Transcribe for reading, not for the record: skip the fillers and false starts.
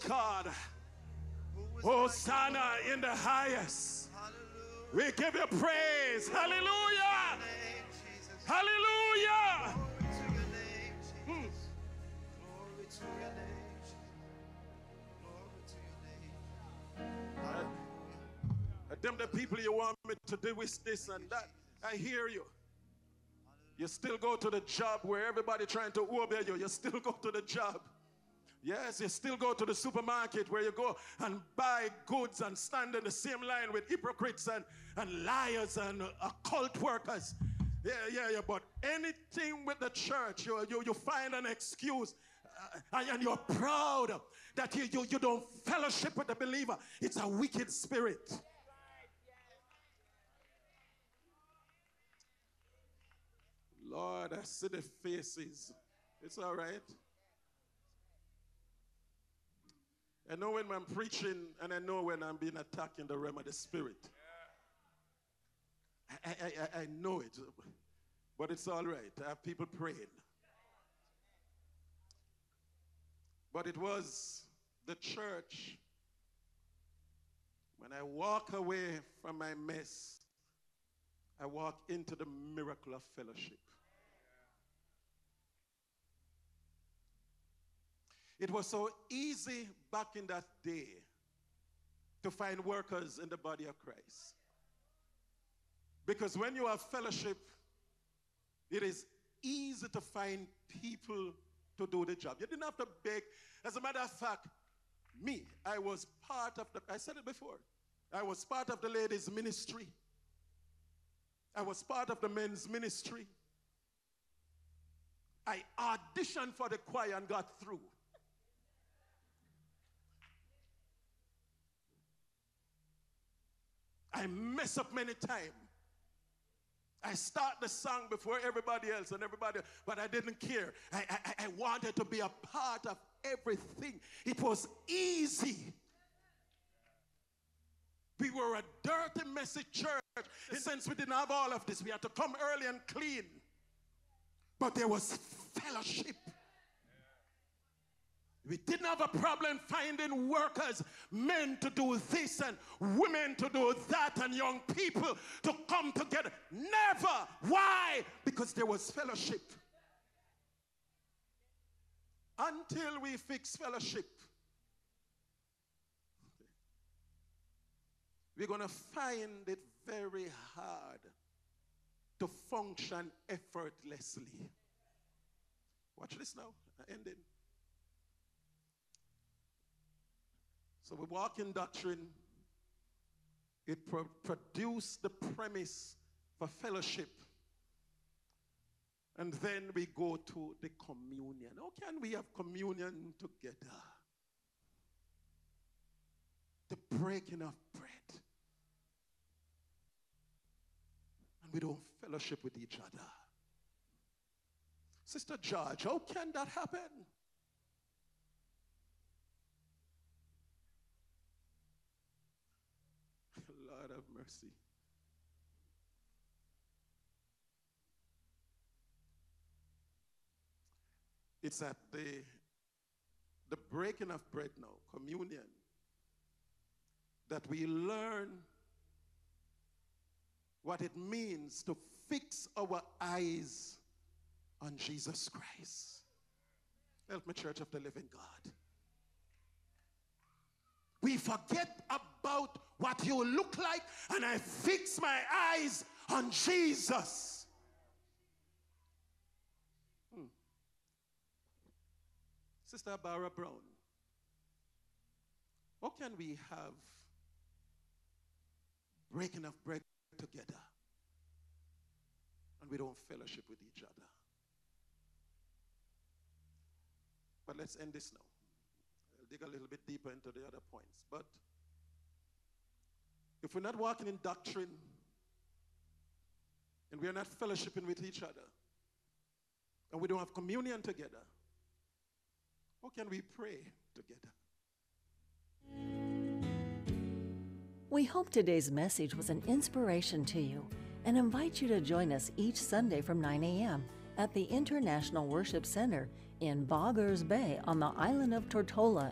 God. Hosanna in the highest. We give you praise. Hallelujah. Hallelujah. Them the people you want me to do with this and that. I hear you. You still go to the job where everybody trying to obey you. You still go to the job. Yes, you still go to the supermarket where you go and buy goods and stand in the same line with hypocrites and liars and occult workers. Yeah. But anything with the church, you find an excuse. And you're proud that you don't fellowship with the believer. It's a wicked spirit. Lord, I see the faces. It's all right. I know when I'm preaching, and I know when I'm being attacked in the realm of the spirit. I know it, but it's all right. I have people praying. But it was the church. When I walk away from my mess, I walk into the miracle of fellowship. It was so easy back in that day to find workers in the body of Christ. Because when you have fellowship, it is easy to find people to do the job. You didn't have to beg. As a matter of fact, I was part of I said it before, I was part of the ladies' ministry. I was part of the men's ministry. I auditioned for the choir and got through. I mess up many times. I start the song before everybody else, but I didn't care. I wanted to be a part of everything. It was easy. We were a dirty, messy church. Since we didn't have all of this, we had to come early and clean. But there was fellowship. We didn't have a problem finding workers, men to do this and women to do that and young people to come together. Never. Why? Because there was fellowship. Until we fix fellowship, we're going to find it very hard to function effortlessly. Watch this now. Ending. So we walk in doctrine. It produced the premise for fellowship. And then we go to the communion. How can we have communion together? The breaking of bread. And we don't fellowship with each other. Sister George, how can that happen? Lord have mercy. It's at the breaking of bread now, communion, that we learn what it means to fix our eyes on Jesus Christ. Help me, Church of the Living God. We forget about what you look like, and I fix my eyes on Jesus. Sister Barbara Brown, how can we have breaking of bread together and we don't fellowship with each other? But let's end this now. I'll dig a little bit deeper into the other points. But if we're not walking in doctrine and we're not fellowshipping with each other and we don't have communion together, how can we pray together? We hope today's message was an inspiration to you and invite you to join us each Sunday from 9 a.m. at the International Worship Center in Boggers Bay on the island of Tortola